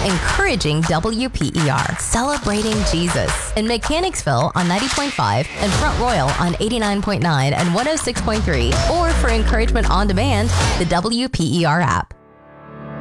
encouraging WPER, celebrating Jesus in Mechanicsville on 90.5 and Front Royal on 89.9 and 106.3, or for encouragement on demand, the WPER app.